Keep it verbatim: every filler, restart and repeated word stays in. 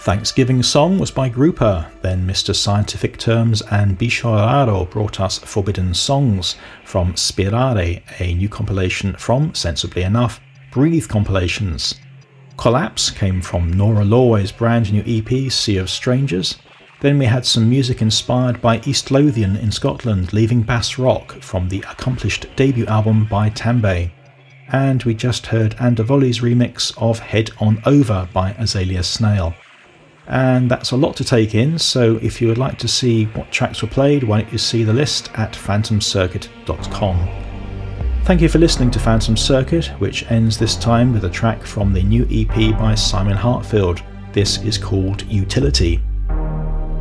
Thanksgiving Song was by Grouper, then Mister Scientific Terms and Bicho Raro brought us Forbidden Songs from Spirare, a new compilation from, sensibly enough, Breathe compilations. Collapse came from Nora Lorway's brand new E P Sea of Strangers. Then we had some music inspired by East Lothian in Scotland leaving Bass Rock from the accomplished debut album by Tambay. And we just heard Andavoli's remix of Head On Over by Azalea Snail. And that's a lot to take in, so if you would like to see what tracks were played, why don't you see the list at phantom circuit dot com. Thank you for listening to Phantom Circuit, which ends this time with a track from the new E P by Simon Hartfield. This is called Utility.